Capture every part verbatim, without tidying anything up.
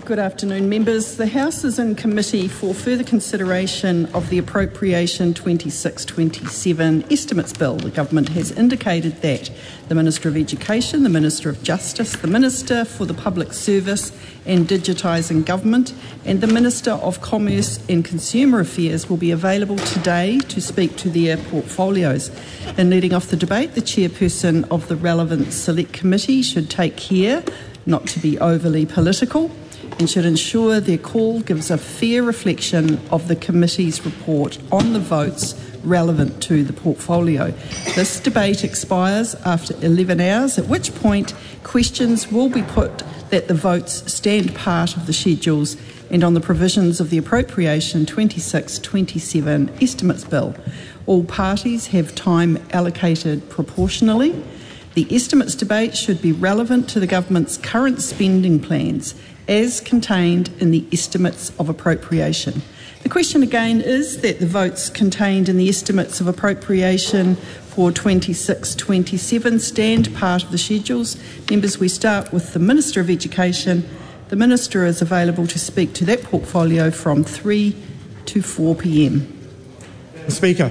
Good afternoon, members. The House is in committee for further consideration of the Appropriation twenty-six twenty-seven Estimates Bill. The Government has indicated that the Minister of Education, the Minister of Justice, the Minister for the Public Service and Digitising Government and the Minister of Commerce and Consumer Affairs will be available today to speak to their portfolios. In leading off the debate, the chairperson of the relevant select committee should take care not to be overly political and should ensure their call gives a fair reflection of the committee's report on the votes relevant to the portfolio. This debate expires after eleven hours, at which point questions will be put that the votes stand part of the schedules and on the provisions of the Appropriation twenty-six twenty-seven Estimates Bill. All parties have time allocated proportionally. The estimates debate should be relevant to the Government's current spending plans as contained in the Estimates of Appropriation. The question again is that the votes contained in the Estimates of Appropriation for twenty-six twenty-seven stand part of the schedules. Members, we start with the Minister of Education. The Minister is available to speak to that portfolio from three to four p m. Speaker.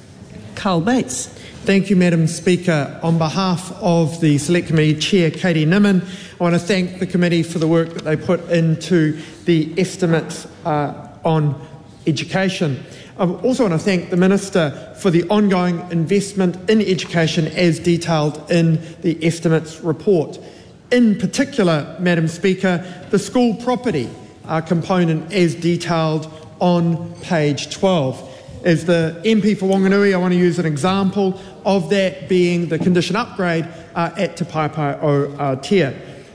Carl Bates. Thank you, Madam Speaker. On behalf of the Select Committee Chair, Katie Nimmin, I want to thank the committee for the work that they put into the estimates uh, on education. I also want to thank the Minister for the ongoing investment in education as detailed in the estimates report. In particular, Madam Speaker, the school property uh, component as detailed on page twelve. As the M P for Whanganui, I want to use an example of that being the condition upgrade uh, at Te Paepae o Aotea.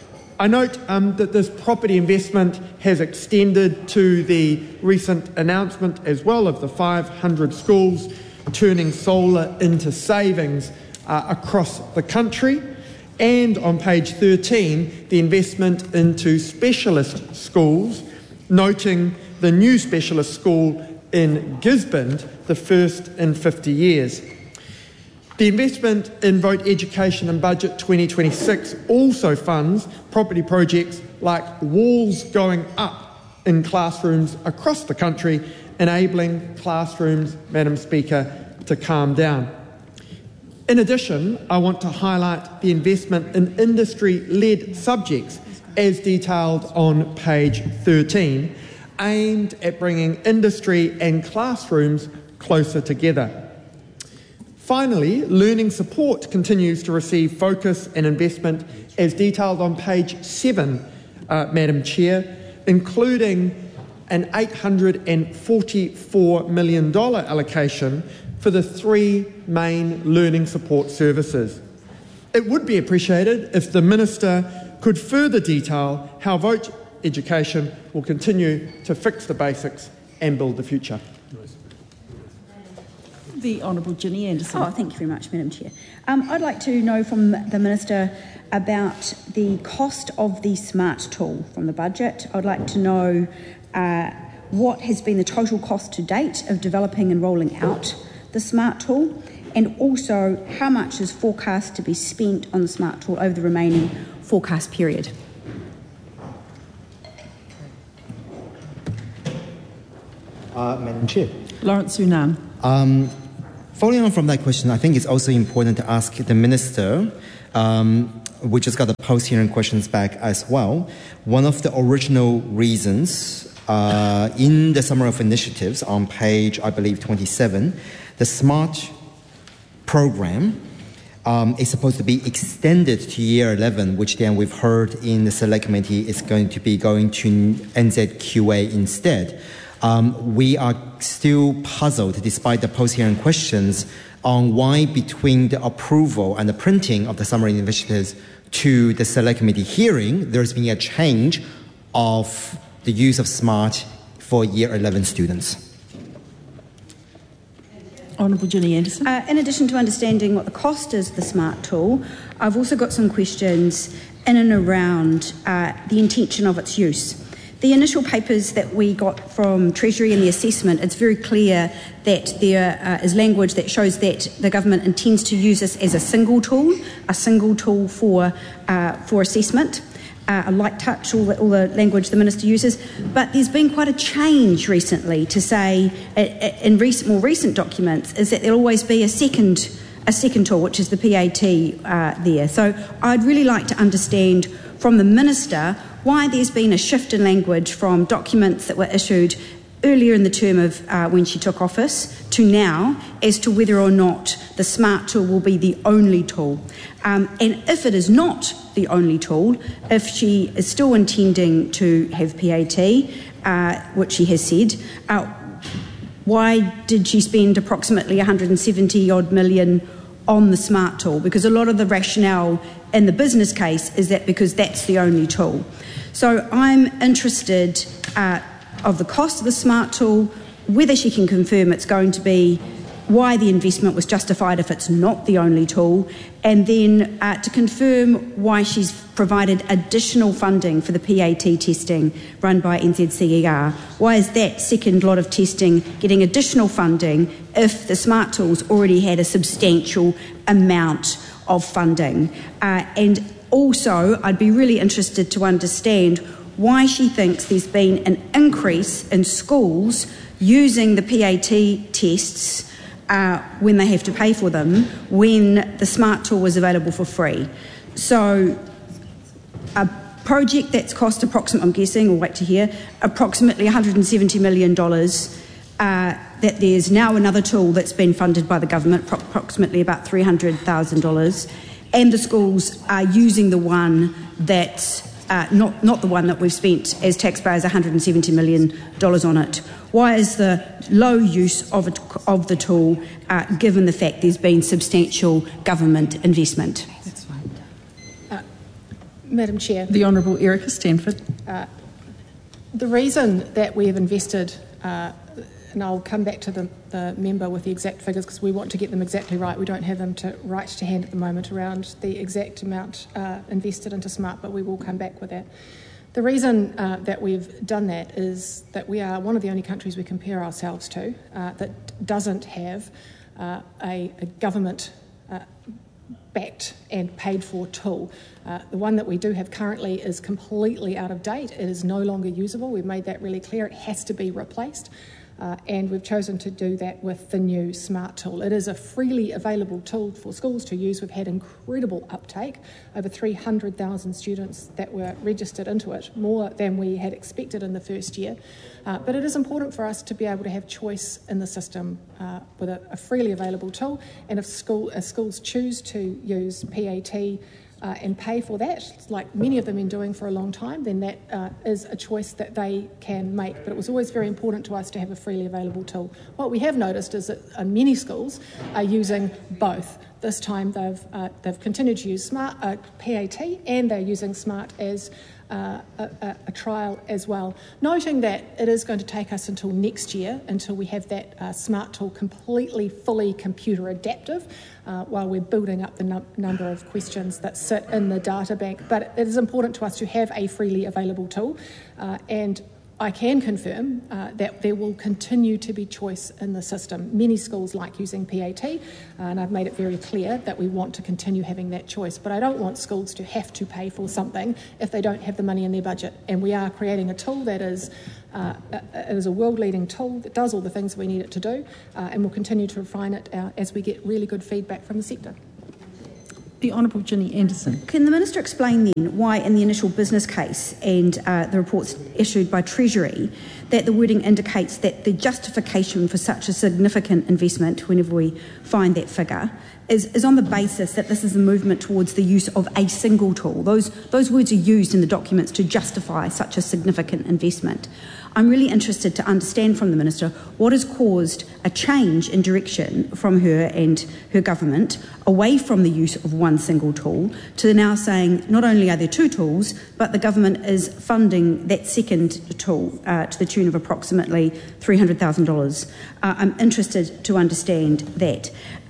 I note um, that this property investment has extended to the recent announcement as well of the five hundred schools turning solar into savings uh, across the country. And on page thirteen, the investment into specialist schools, noting the new specialist school in Gisborne, the first in fifty years. The investment in Vote Education and Budget twenty twenty-six also funds property projects like walls going up in classrooms across the country, enabling classrooms, Madam Speaker, to calm down. In addition, I want to highlight the investment in industry-led subjects as detailed on page thirteen, aimed at bringing industry and classrooms closer together. Finally, learning support continues to receive focus and investment as detailed on page seven, uh, Madam Chair, including an eight hundred forty-four million dollars allocation for the three main learning support services. It would be appreciated if the Minister could further detail how Vote Education will continue to fix the basics and build the future. The Honourable Ginny Anderson. Oh, thank you very much, Madam Chair. Um, I'd like to know from the Minister about the cost of the SMART tool from the budget. I'd like to know uh, what has been the total cost to date of developing and rolling out the SMART tool, and also how much is forecast to be spent on the SMART tool over the remaining forecast period. Uh, Madam Chair. Lawrence Unan. Um, following on from that question, I think it's also important to ask the Minister, um, we just got the post-hearing questions back as well. One of the original reasons uh, in the summary of initiatives on page, I believe, twenty-seven, the SMART program um, is supposed to be extended to year eleven, which then we've heard in the Select Committee is going to be going to N Z Q A instead. Um, we are still puzzled, despite the post-hearing questions, on why between the approval and the printing of the summary initiatives to the Select Committee hearing, there's been a change of the use of SMART for year eleven students. Honourable Ginny Anderson. Uh, in addition to understanding what the cost is of the SMART tool, I've also got some questions in and around uh, the intention of its use. The initial papers that we got from Treasury in the assessment, it's very clear that there uh, is language that shows that the government intends to use this as a single tool, a single tool for, uh, for assessment. uh, a light touch, all the, all the language the Minister uses, but there's been quite a change recently to say, uh, in recent, more recent documents, is that there'll always be a second a second tool, which is the P A T uh, there. So I'd really like to understand from the Minister why there's been a shift in language from documents that were issued earlier in the term of uh, when she took office to now as to whether or not the SMART tool will be the only tool. Um, and if it is not the only tool, if she is still intending to have P A T, uh, which she has said, uh, why did she spend approximately one hundred seventy odd million on the SMART tool? Because a lot of the rationale in the business case is that because that's the only tool. So I'm interested uh, of the cost of the SMART tool, whether she can confirm it's going to be, why the investment was justified if it's not the only tool, and then uh, to confirm why she's provided additional funding for the P A T testing run by N Z C E R. Why is that second lot of testing getting additional funding if the SMART tools already had a substantial amount of funding? Uh, and also, I'd be really interested to understand why she thinks there's been an increase in schools using the P A T tests uh, when they have to pay for them, when the SMART tool was available for free. So a project that's cost approximately, I'm guessing, we'll wait to hear, approximately one hundred seventy million dollars, uh, that there's now another tool that's been funded by the government, approximately about three hundred thousand dollars, and the schools are using the one that's Uh, not, not the one that we've spent as taxpayers one hundred seventy million dollars on it. Why is the low use of, it, of the tool uh, given the fact there's been substantial government investment? That's fine. Uh, Madam Chair. The Honourable Erica Stanford. Uh, the reason that we have invested, uh, and I'll come back to the, the member with the exact figures because we want to get them exactly right. We don't have them to right to hand at the moment around the exact amount uh, invested into SMART, but we will come back with that. The reason uh, that we've done that is that we are one of the only countries we compare ourselves to uh, that doesn't have uh, a, a government uh, backed and paid for tool. Uh, the one that we do have currently is completely out of date. It is no longer usable. We've made that really clear. It has to be replaced. Uh, and we've chosen to do that with the new SMART tool. It is a freely available tool for schools to use. We've had incredible uptake, over three hundred thousand students that were registered into it, more than we had expected in the first year. Uh, but it is important for us to be able to have choice in the system uh, with a, a freely available tool. And if school, if schools choose to use P A T Uh, and pay for that, like many of them have been doing for a long time, then that uh, is a choice that they can make. But it was always very important to us to have a freely available tool. What we have noticed is that uh, many schools are using both. This time they've uh, they've continued to use SMART, uh, P A T, and they're using SMART as uh, a, a trial as well. Noting that it is going to take us until next year until we have that uh, SMART tool completely, fully computer adaptive, uh, while we're building up the num- number of questions that sit in the data bank. But it is important to us to have a freely available tool, uh, and I can confirm uh, that there will continue to be choice in the system. Many schools like using P A T, uh, and I've made it very clear that we want to continue having that choice. But I don't want schools to have to pay for something if they don't have the money in their budget. And we are creating a tool that is, uh, it is a world-leading tool that does all the things we need it to do, uh, and we'll continue to refine it uh, as we get really good feedback from the sector. The Honourable Ginny Anderson. Can the Minister explain then why in the initial business case and uh, the reports issued by Treasury that the wording indicates that the justification for such a significant investment, whenever we find that figure, is, is on the basis that this is a movement towards the use of a single tool? Those, those words are used in the documents to justify such a significant investment. I'm really interested to understand from the Minister what has caused a change in direction from her and her government away from the use of one single tool to now saying not only are there two tools, but the government is funding that second tool uh, to the tune of approximately three hundred thousand dollars. Uh, I'm interested to understand that.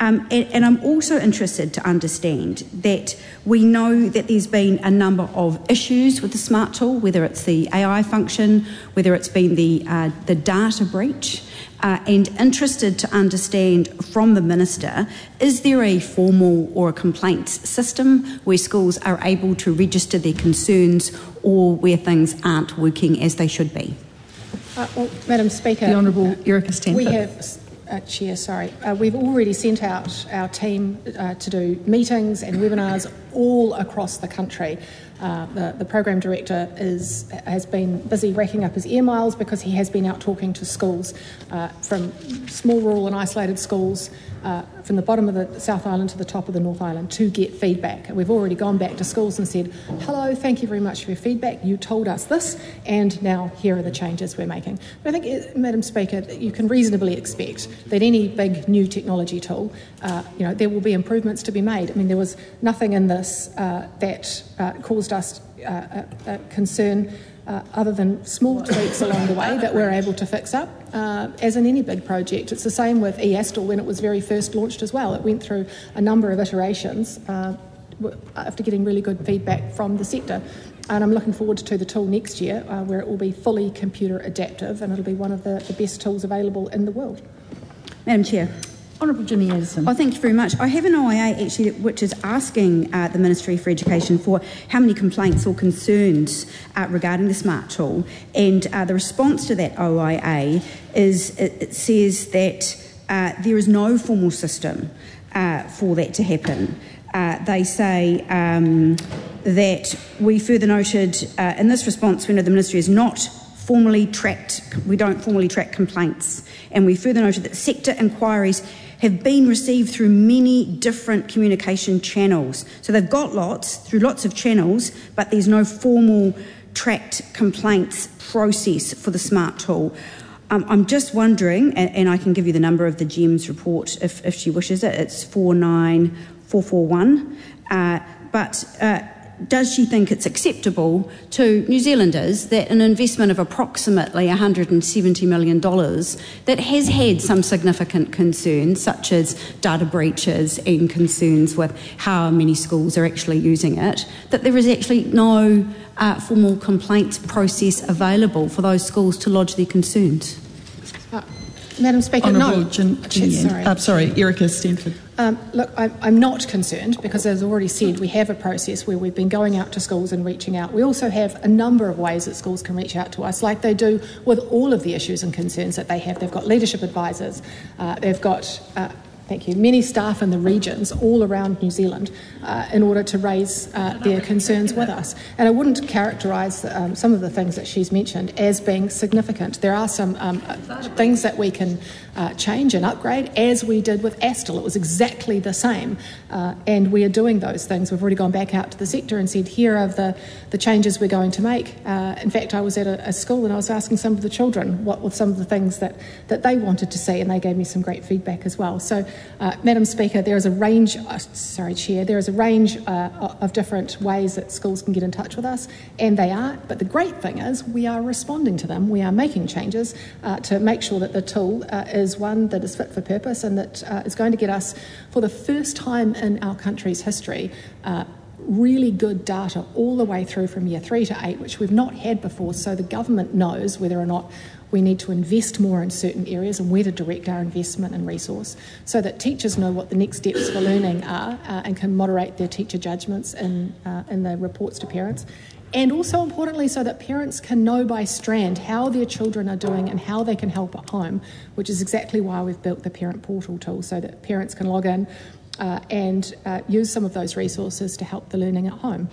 Um, and, and I'm also interested to understand that we know that there's been a number of issues with the SMART tool, whether it's the A I function, whether it's been the, uh, the data breach, uh, and interested to understand from the Minister, is there a formal or a complaints system where schools are able to register their concerns or where things aren't working as they should be? Uh, well, Madam Speaker, The Honourable Erica Stanford. We have, uh, Chair, sorry, uh, we've already sent out our team uh, to do meetings and webinars all across the country. Uh, the, the program director is, has been busy racking up his air miles because he has been out talking to schools uh, from small, rural and isolated schools uh, from the bottom of the South Island to the top of the North Island to get feedback. And we've already gone back to schools and said, hello, thank you very much for your feedback. You told us this, and now here are the changes we're making. But I think, Madam Speaker, you can reasonably expect that any big new technology tool, uh, you know, there will be improvements to be made. I mean, there was nothing in this uh, that uh, caused us uh, a, a concern uh, other than small tweaks along the way that we're able to fix up. Uh, as in any big project, it's the same with eASTL when it was very first launched as well. It went through a number of iterations uh, after getting really good feedback from the sector. And I'm looking forward to the tool next year uh, where it will be fully computer adaptive and it'll be one of the, the best tools available in the world. Madam Chair. Honourable Ginny Anderson. Oh, thank you very much. I have an O I A actually which is asking uh, the Ministry for Education for how many complaints or concerns uh, regarding the SMART tool, and uh, the response to that O I A is it, it says that uh, there is no formal system uh, for that to happen. Uh, they say um, that we further noted uh, in this response, we know the Ministry is not formally tracked, we don't formally track complaints, and we further noted that sector inquiries have been received through many different communication channels. So they've got lots, through lots of channels, but there's no formal tracked complaints process for the SMART tool. Um, I'm just wondering, and, and I can give you the number of the G E M S report if, if she wishes it, it's four nine four four one, uh, but uh, does she think it's acceptable to New Zealanders that an investment of approximately one hundred seventy million dollars that has had some significant concerns, such as data breaches and concerns with how many schools are actually using it, that there is actually no uh, formal complaints process available for those schools to lodge their concerns? Uh, Madam Speaker, Honourable no. Gin- Chair, sorry. Uh, sorry, Erica Stanford. Um, look, I, I'm not concerned because, as already said, we have a process where we've been going out to schools and reaching out. We also have a number of ways that schools can reach out to us, like they do with all of the issues and concerns that they have. They've got leadership advisors, uh, they've got uh, thank you, many staff in the regions all around New Zealand uh, in order to raise uh, their concerns with us. And I wouldn't characterise um, some of the things that she's mentioned as being significant. There are some um, things that we can uh, change and upgrade, as we did with ASTL. It was exactly the same, uh, and we are doing those things. We've already gone back out to the sector and said, here are the, the changes we're going to make. Uh, in fact, I was at a, a school and I was asking some of the children what were some of the things that, that they wanted to see, and they gave me some great feedback as well. So, uh, Madam Speaker, there is a range, uh, sorry, Chair, there is a range uh, of different ways that schools can get in touch with us, and they are, but the great thing is we are responding to them. We are making changes uh, to make sure that the tool uh, is one that is fit for purpose and that uh, is going to get us, for the first time in our country's history, uh, really good data all the way through from year three to eight, which we've not had before, so the government knows whether or not we need to invest more in certain areas and where to direct our investment and resource, so that teachers know what the next steps for learning are uh, and can moderate their teacher judgments in, uh, in the reports to parents. And also importantly, so that parents can know by strand how their children are doing and how they can help at home, which is exactly why we've built the parent portal tool, so that parents can log in uh, and uh, use some of those resources to help the learning at home.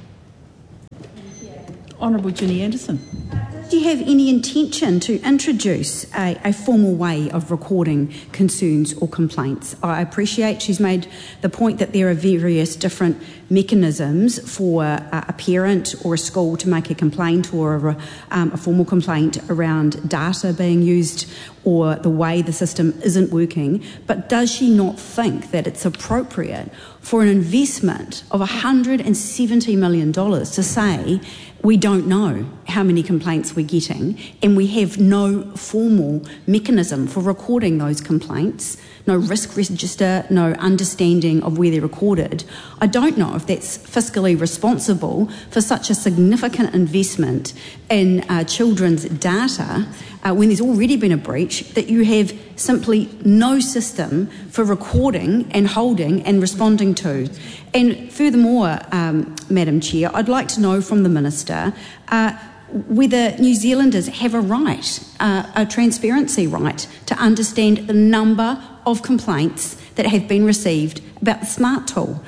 Honourable Ginny Anderson. Do you have any intention to introduce a, a formal way of recording concerns or complaints? I appreciate she's made the point that there are various different mechanisms for a, a parent or a school to make a complaint or a, um, a formal complaint around data being used or the way the system isn't working, but does she not think that it's appropriate for an investment of one hundred seventy million dollars to say we don't know how many complaints we're getting and we have no formal mechanism for recording those complaints, no risk register, no understanding of where they're recorded. I don't know if that's fiscally responsible for such a significant investment in uh, children's data uh, when there's already been a breach, that you have simply no system for recording and holding and responding to. And furthermore, um, Madam Chair, I'd like to know from the Minister uh, whether New Zealanders have a right, uh, a transparency right, to understand the number of complaints that have been received about the SMART tool.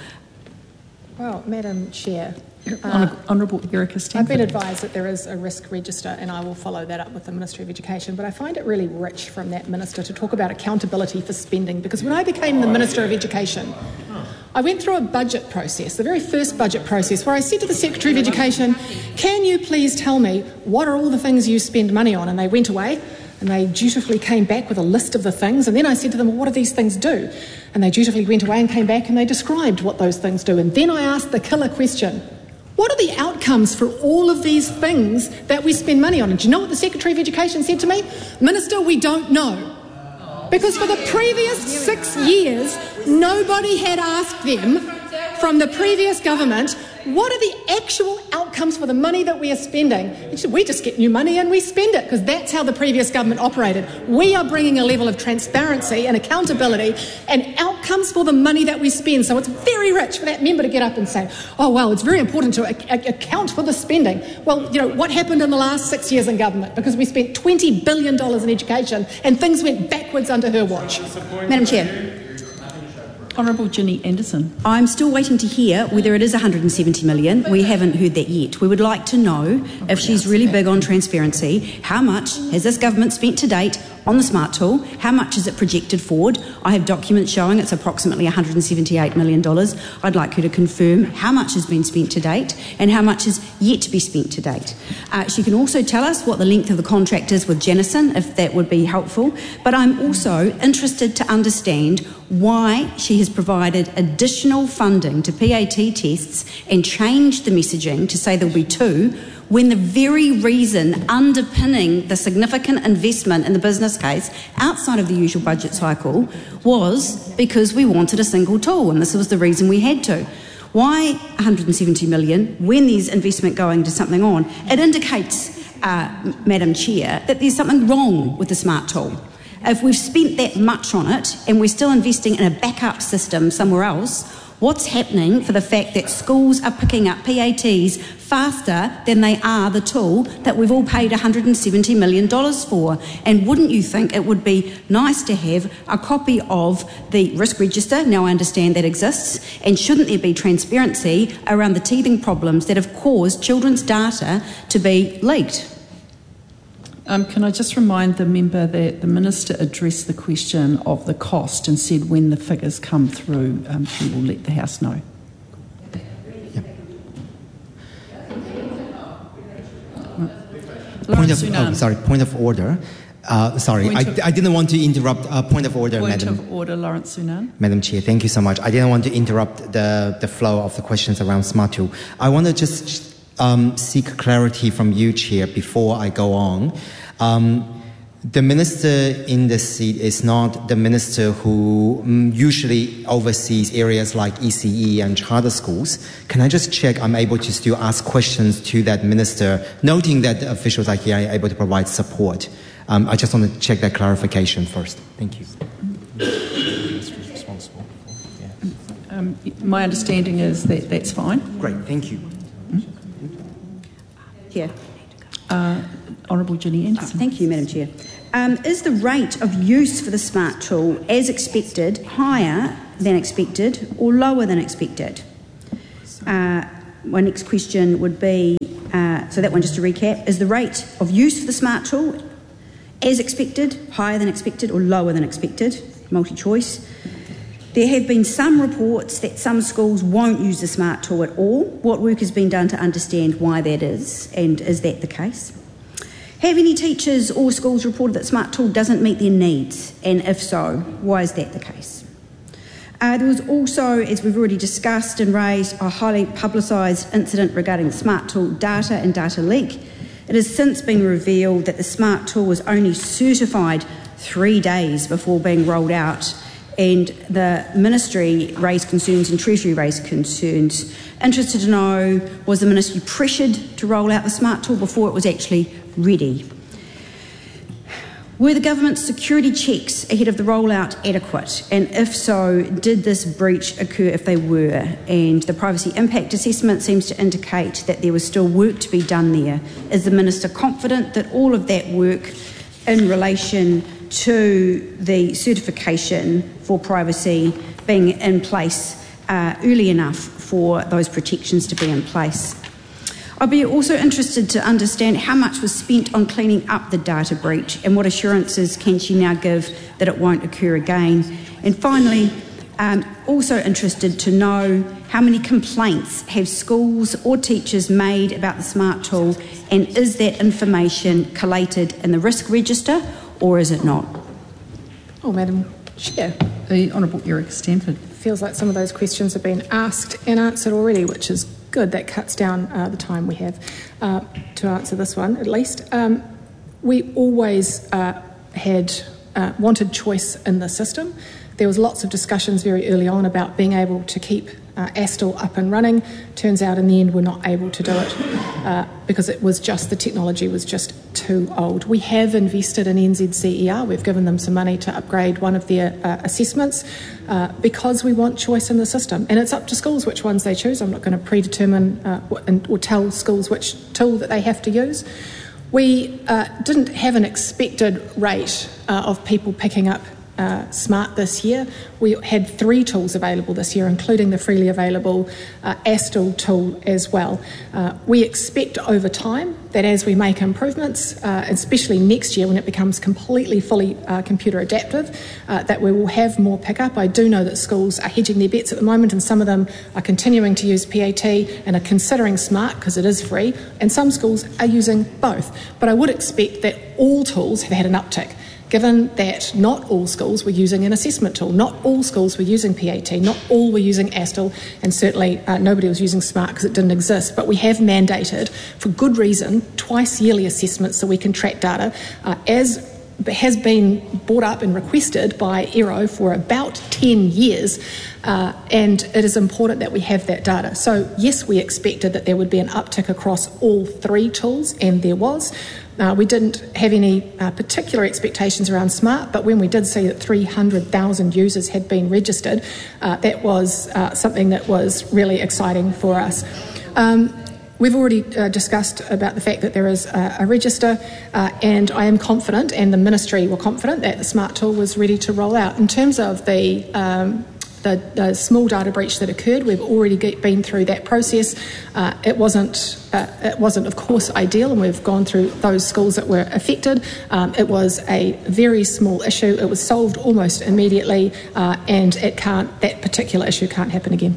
Well, Madam Chair, Uh, Honourable Erica Stanford. I've been advised that there is a risk register, and I will follow that up with the Ministry of Education, but I find it really rich from that Minister to talk about accountability for spending, because when I became the Minister of Education, I went through a budget process, the very first budget process, where I said to the Secretary of Education, can you please tell me what are all the things you spend money on? And they went away and they dutifully came back with a list of the things, and then I said to them, well, what do these things do? And they dutifully went away and came back and they described what those things do. And then I asked the killer question, what are the outcomes for all of these things that we spend money on? And do you know what the Secretary of Education said to me? Minister, we don't know. Because for the previous six years, nobody had asked them from the previous government, what are the actual outcomes for the money that we are spending? We just get new money and we spend it, because that's how the previous government operated. We are bringing a level of transparency and accountability and outcomes for the money that we spend. So it's very rich for that member to get up and say, oh, well, it's very important to ac- account for the spending. Well, you know, what happened in the last six years in government? Because we spent twenty billion dollars in education and things went backwards under her watch. Madam Chair. Honourable Ginny Anderson. I'm still waiting to hear whether it is one hundred seventy million. We haven't heard that yet. We would like to know, if she's really big on transparency, how much has this government spent to date on the SMART tool? How much is it projected forward? I have documents showing it's approximately one hundred seventy-eight million dollars. I'd like her to confirm how much has been spent to date and how much is yet to be spent to date. Uh, she can also tell us what the length of the contract is with Jennison, if that would be helpful. But I'm also interested to understand why she has provided additional funding to P A T tests and changed the messaging to say there'll be two, when the very reason underpinning the significant investment in the business case outside of the usual budget cycle was because we wanted a single tool, and this was the reason we had to. Why one hundred seventy million when there's investment going to something on? It indicates, uh, Madam Chair, that there's something wrong with the SMART tool. If we've spent that much on it and we're still investing in a backup system somewhere else, what's happening for the fact that schools are picking up P A Ts faster than they are the tool that we've all paid one hundred seventy million dollars for? And wouldn't you think it would be nice to have a copy of the risk register? Now I understand that exists. And shouldn't there be transparency around the teething problems that have caused children's data to be leaked? Um, can I just remind the member that the Minister addressed the question of the cost and said when the figures come through, um, she will let the House know. Yeah. Point of, oh, sorry, point of order. Uh, sorry, I, of, I didn't want to interrupt. Uh, point of order, point Madam. Point of order, Lawrence Sunan. Madam Chair, thank you so much. I didn't want to interrupt the, the flow of the questions around SMART tool. I want to just um, seek clarity from you, Chair, before I go on. Um, the minister in the seat is not the minister who um, usually oversees areas like E C E and charter schools. Can I just check I'm able to still ask questions to that minister, noting that the officials are here and able to provide support? Um, I just want to check that clarification first. Thank you. Um, my understanding is that that's fine. Great, thank you. Yeah. Uh, Honourable Ginny Anderson. Oh, thank you, Madam Chair. Um, is the rate of use for the SMART tool as expected higher than expected or lower than expected? Uh, my next question would be, uh, so that one just to recap, is the rate of use for the SMART tool as expected, higher than expected or lower than expected? Multi-choice. There have been some reports that some schools won't use the SMART tool at all. What work has been done to understand why that is, and is that the case? Have any teachers or schools reported that SMART tool doesn't meet their needs? And if so, why is that the case? Uh, there was also, as we've already discussed and raised, a highly publicised incident regarding the SMART tool data and data leak. It has since been revealed that the SMART tool was only certified three days before being rolled out, and the Ministry raised concerns and Treasury raised concerns. Interested to know, was the Ministry pressured to roll out the SMART tool before it was actually ready? Were the government's security checks ahead of the rollout adequate? And if so, did this breach occur if they were? And the privacy impact assessment seems to indicate that there was still work to be done there. Is the Minister confident that all of that work in relation to the certification for privacy being in place uh, early enough for those protections to be in place? I'd be also interested to understand how much was spent on cleaning up the data breach and what assurances can she now give that it won't occur again. And finally, um, also interested to know how many complaints have schools or teachers made about the SMART tool, and is that information collated in the risk register or is it not? Oh, Madam Chair. The Honourable Erica Stanford. Feels like some of those questions have been asked and answered already, which is good. That cuts down uh, the time we have uh, to answer this one, at least. Um, we always uh, had uh, wanted choice in the system. There was lots of discussions very early on about being able to keep uh, ASTIL up and running. Turns out in the end we're not able to do it uh, because it was just, the technology was just too old. We have invested in N Z C E R. We've given them some money to upgrade one of their uh, assessments uh, because we want choice in the system. And it's up to schools which ones they choose. I'm not going to predetermine uh, or tell schools which tool that they have to use. We uh, didn't have an expected rate uh, of people picking up Uh, SMART this year. We had three tools available this year, including the freely available uh, ASTIL tool as well. Uh, we expect over time that as we make improvements, uh, especially next year when it becomes completely fully uh, computer adaptive, uh, that we will have more pickup. I do know that schools are hedging their bets at the moment, and some of them are continuing to use P A T and are considering SMART because it is free, and some schools are using both. But I would expect that all tools have had an uptick, given that not all schools were using an assessment tool, not all schools were using P A T, not all were using ASTIL, and certainly uh, nobody was using SMART because it didn't exist. But we have mandated, for good reason, twice yearly assessments so we can track data, uh, as has been brought up and requested by E R O for about ten years, uh, and it is important that we have that data. So yes, we expected that there would be an uptick across all three tools, and there was. Uh, we didn't have any uh, particular expectations around SMART, but when we did see that three hundred thousand users had been registered, uh, that was uh, something that was really exciting for us. Um, We've already uh, discussed about the fact that there is a, a register, uh, and I am confident, and the Ministry were confident, that the SMART tool was ready to roll out. In terms of the um, The, the small data breach that occurred, we've already get, been through that process. Uh, it wasn't, uh, it wasn't, of course, ideal, and we've gone through those schools that were affected. Um, it was a very small issue. It was solved almost immediately, uh, and it can't. That particular issue can't happen again.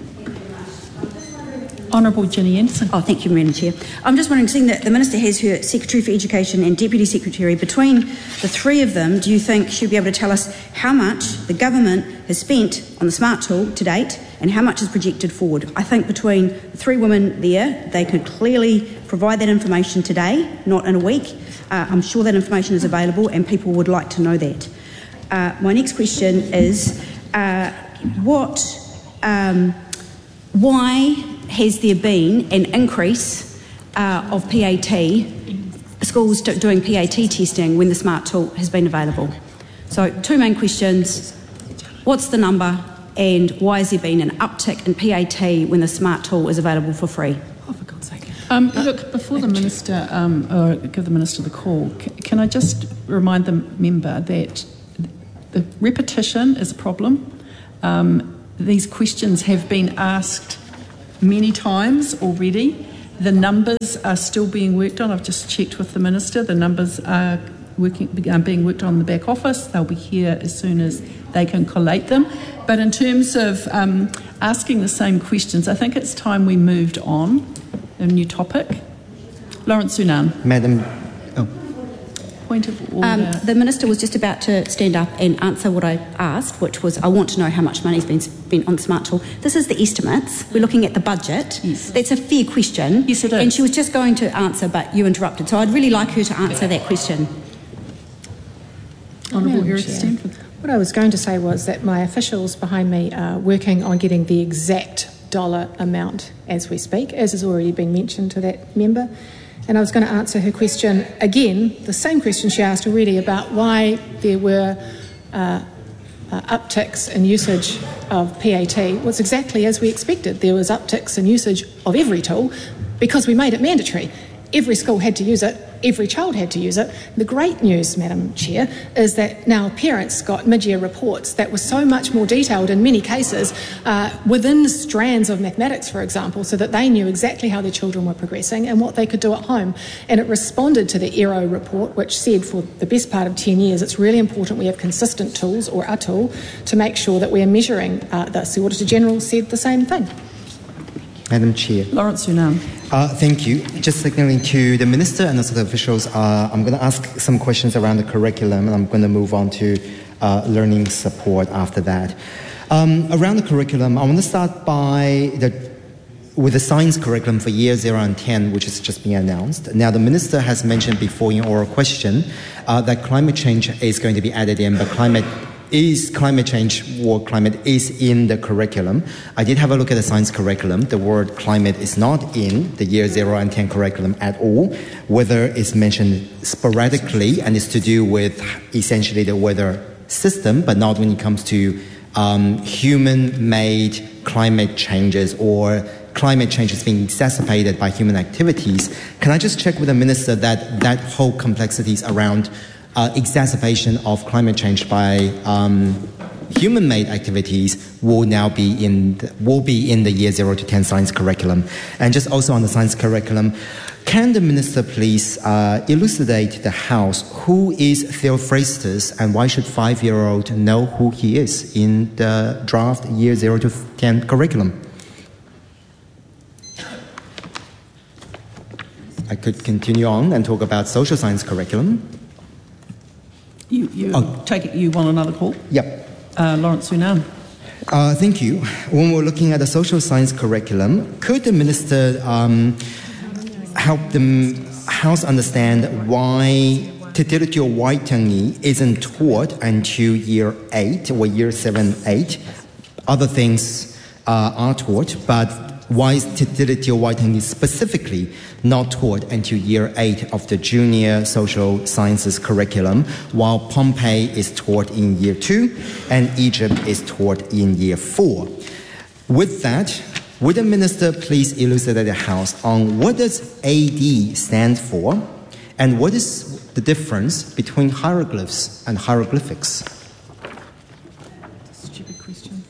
Honourable Ginny Anderson. Oh, thank you, Madam Chair. I'm just wondering, seeing that the Minister has her Secretary for Education and Deputy Secretary, between the three of them, do you think she'll be able to tell us how much the government has spent on the SMART tool to date and how much is projected forward? I think between the three women there, they could clearly provide that information today, not in a week. Uh, I'm sure that information is available and people would like to know that. Uh, my next question is, uh, what, um, why has there been an increase uh, of P A T, schools do, doing P A T testing when the SMART tool has been available? So two main questions. What's the number, and why has there been an uptick in P A T when the SMART tool is available for free? Oh, for God's sake. Um, look, before the Minister, um, or give the Minister the call, c- can I just remind the member that the repetition is a problem. Um, these questions have been asked many times already. The numbers are still being worked on. I've just checked with the Minister. The numbers are working, are being worked on in the back office. They'll be here as soon as they can collate them. But in terms of um, asking the same questions, I think it's time we moved on. A new topic. Lawrence Sunan. Madam. Oh. Point of order. Um, the Minister was just about to stand up and answer what I asked, which was, I want to know how much money has been spent on the SMART tool. This is the estimates. We're looking at the budget. Yes. That's a fair question. Yes, it is. And she was just going to answer, but you interrupted. So I'd really like her to answer that question. Honourable Erica Stanford. What I was going to say was that my officials behind me are working on getting the exact dollar amount as we speak, as has already been mentioned to that member. And I was going to answer her question again, the same question she asked already about why there were uh, uh, upticks in usage of P A T. Well, it's exactly as we expected. There was upticks in usage of every tool because we made it mandatory. Every school had to use it, every child had to use it. The great news, Madam Chair, is that now parents got mid-year reports that were so much more detailed in many cases uh, within strands of mathematics, for example, so that they knew exactly how their children were progressing and what they could do at home. And it responded to the E R O report, which said for the best part of ten years it's really important we have consistent tools, or a tool, to make sure that we are measuring uh, this. The Auditor General said the same thing. Madam Chair. Lawrence Unan. Uh, thank you. Just signalling to the Minister and also the officials, uh, I'm going to ask some questions around the curriculum, and I'm going to move on to uh, learning support after that. Um, around the curriculum, I want to start by the with the science curriculum for year zero and ten, which has just been announced. Now, the Minister has mentioned before in oral question uh, that climate change is going to be added in, but climate is climate change or climate is in the curriculum. I did have a look at the science curriculum. The word climate is not in the year zero and ten curriculum at all. Weather is mentioned sporadically and is to do with essentially the weather system, but not when it comes to um, human-made climate changes or climate change is being exacerbated by human activities. Can I just check with the Minister that that whole complexities around Uh, exacerbation of climate change by um, human-made activities will now be in the, will be in the year zero to ten science curriculum. And just also on the science curriculum, can the Minister please uh, elucidate the House who is Theophrastus and why should five-year-old know who he is in the draft year zero to ten curriculum? I could continue on and talk about social science curriculum. You, you Oh. take it you want another call? Yep. Uh, Lawrence Unan. Uh, thank you. When we're looking at the social science curriculum, could the Minister um, help the House understand why Te Tiriti o Waitangi isn't taught until year eight or year seven, eight? Other things uh, are taught, but why is Te Tiriti o Waitangi specifically not taught until year eight of the junior social sciences curriculum, while Pompeii is taught in year two and Egypt is taught in year four? With that, would the Minister please elucidate the House on what does A D stand for and what is the difference between hieroglyphs and hieroglyphics? Stupid question.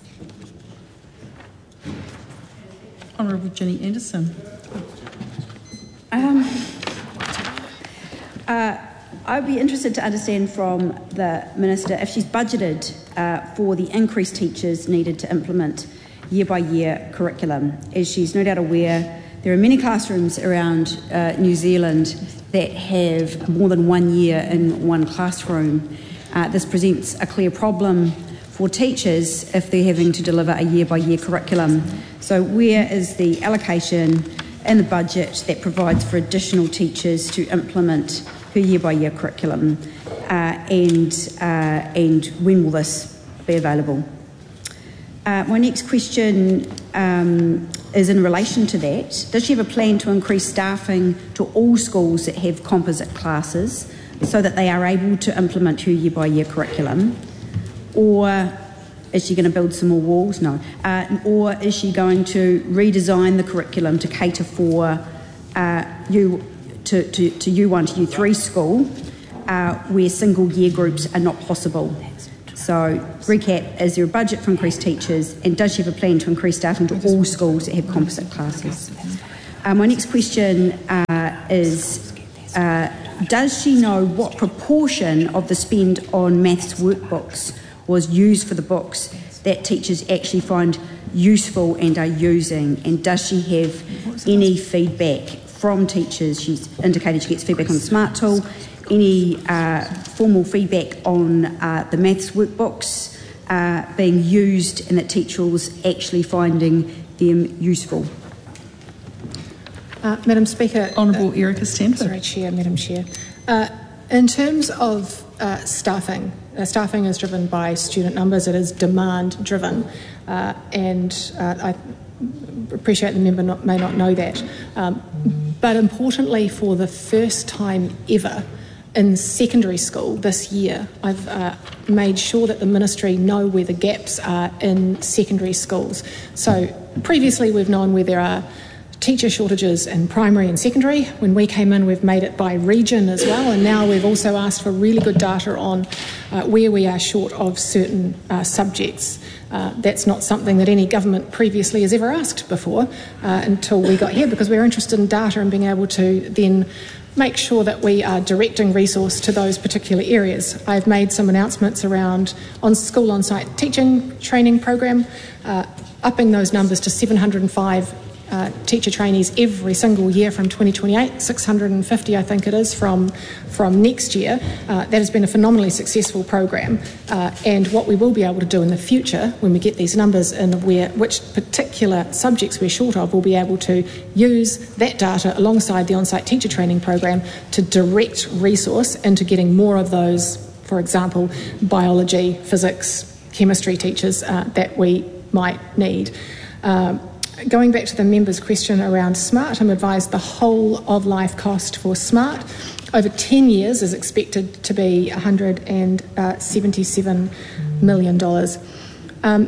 Honourable Ginny Anderson. Um, uh, I'd be interested to understand from the Minister if she's budgeted uh, for the increased teachers needed to implement year-by-year curriculum. As she's no doubt aware, there are many classrooms around uh, New Zealand that have more than one year in one classroom. Uh, this presents a clear problem for teachers if they're having to deliver a year-by-year curriculum. So where is the allocation in the budget that provides for additional teachers to implement her year-by-year curriculum, uh, and uh, and when will this be available? Uh, my next question um, is in relation to that. Does she have a plan to increase staffing to all schools that have composite classes so that they are able to implement her year-by-year curriculum? Or is she going to build some more walls? No. Uh, or is she going to redesign the curriculum to cater for uh, you to, to, to U one to U three school uh, where single year groups are not possible? So, recap, is there a budget for increased teachers, and does she have a plan to increase staffing to all schools that have composite classes? Uh, my next question uh, is, uh, does she know what proportion of the spend on maths workbooks was used for the books that teachers actually find useful and are using? And does she have any feedback from teachers? She's indicated she gets feedback on the SMART tool. Any uh, formal feedback on uh, the maths workbooks uh, being used and that teachers actually finding them useful? Uh, Madam Speaker. Honourable uh, Erica Stanford. Sorry, Chair, Madam Chair. Uh, in terms of uh, staffing uh, staffing is driven by student numbers, it is demand driven, uh, and uh, I appreciate the member not, may not know that. Um, but importantly, for the first time ever in secondary school this year, I've uh, made sure that the ministry know where the gaps are in secondary schools. So previously we've known where there are teacher shortages in primary and secondary. When we came in, we've made it by region as well, and now we've also asked for really good data on uh, where we are short of certain uh, subjects. Uh, that's not something that any government previously has ever asked before uh, until we got here, because we're interested in data and being able to then make sure that we are directing resource to those particular areas. I've made some announcements around on school on-site teaching training program, uh, upping those numbers to seven hundred five Uh, teacher trainees every single year from twenty twenty-eight, six hundred fifty I think it is from, from next year. Uh, that has been a phenomenally successful program, uh, and what we will be able to do in the future when we get these numbers in where which particular subjects we're short of, we'll be able to use that data alongside the on-site teacher training program to direct resource into getting more of those, for example, biology, physics, chemistry teachers uh, that we might need. Um, Going back to the member's question around SMART, I'm advised the whole of life cost for SMART over ten years is expected to be one hundred seventy-seven million dollars. Um,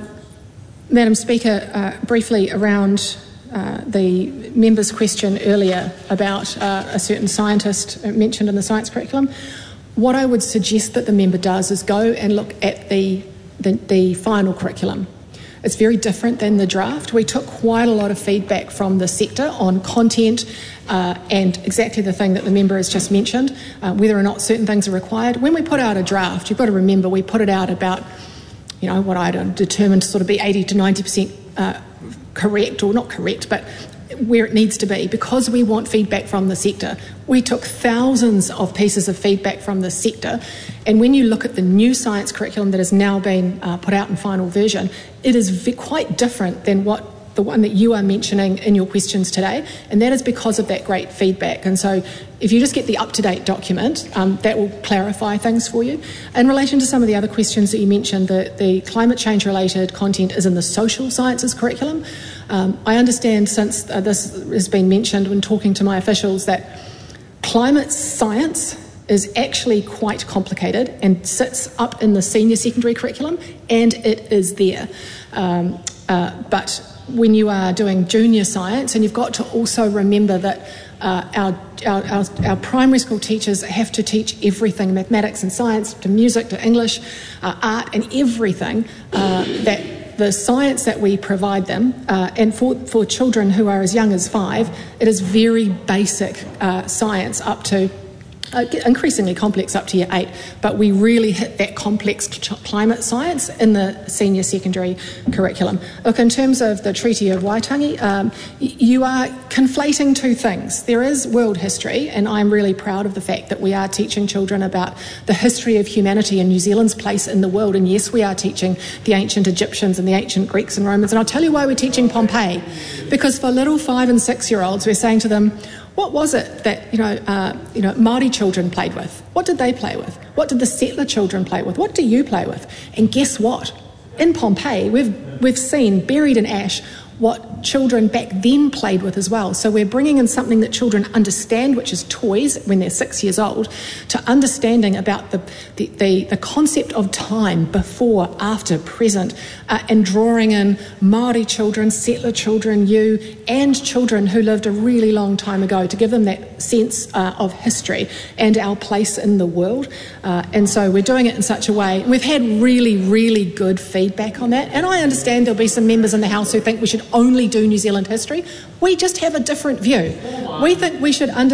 Madam Speaker, uh, briefly around uh, the member's question earlier about uh, a certain scientist mentioned in the science curriculum, what I would suggest that the member does is go and look at the, the, the final curriculum. It's very different than the draft. We took quite a lot of feedback from the sector on content uh, and exactly the thing that the member has just mentioned, uh, whether or not certain things are required. When we put out a draft, you've got to remember we put it out about, you know, what I'd determined to sort of be eighty to ninety percent uh, correct, or not correct, but where it needs to be, because we want feedback from the sector. We took thousands of pieces of feedback from the sector, and when you look at the new science curriculum that has now been uh, put out in final version, it is v- quite different than what the one that you are mentioning in your questions today, and that is because of that great feedback. And so if you just get the up-to-date document, um, that will clarify things for you. In relation to some of the other questions that you mentioned, the, the climate change-related content is in the social sciences curriculum. Um, I understand, since uh, this has been mentioned when talking to my officials, that climate science is actually quite complicated and sits up in the senior secondary curriculum, and it is there. Um, uh, but when you are doing junior science, and you've got to also remember that uh, our, our, our, our primary school teachers have to teach everything, mathematics and science, to music, to English, uh, art, and everything uh, that the science that we provide them, uh, and for, for children who are as young as five, it is very basic uh, science up to Uh, increasingly complex up to year eight, but we really hit that complex ch- climate science in the senior secondary curriculum. Look, in terms of the Treaty of Waitangi, um, y- you are conflating two things. There is world history, and I'm really proud of the fact that we are teaching children about the history of humanity and New Zealand's place in the world, and yes, we are teaching the ancient Egyptians and the ancient Greeks and Romans, and I'll tell you why we're teaching Pompeii, because for little five and six-year-olds, we're saying to them, what was it that, you know, uh, you know, Māori children played with? What did they play with? What did the settler children play with? What do you play with? And guess what? In Pompeii, we've we've seen buried in ash what children back then played with as well. So we're bringing in something that children understand, which is toys when they're six years old, to understanding about the the, the, the concept of time, before, after, present, uh, and drawing in Māori children, settler children, you, and children who lived a really long time ago, to give them that sense uh, of history and our place in the world. Uh, and so we're doing it in such a way. We've had really, really good feedback on that. And I understand there'll be some members in the House who think we should only do New Zealand history. We just have a different view. We think we should understand